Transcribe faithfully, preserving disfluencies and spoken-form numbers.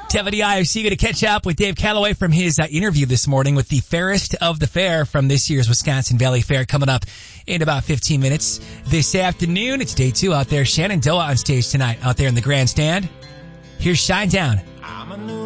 W I F C going to catch up with Dave Calloway from his uh, interview this morning with the fairest of the fair from this year's Wisconsin Valley Fair coming up in about fifteen minutes this afternoon. It's day two out there. Shenandoah on stage tonight out there in the grandstand. Here's Shine Down.